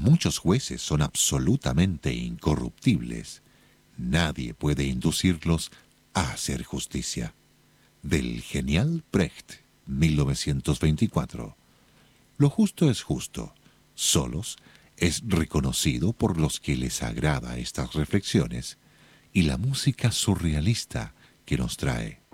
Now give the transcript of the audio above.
Muchos jueces son absolutamente incorruptibles. Nadie puede inducirlos a hacer justicia. Del genial Brecht, 1924. Lo justo es justo. Solos es reconocido por los que les agrada estas reflexiones y la música surrealista que nos trae.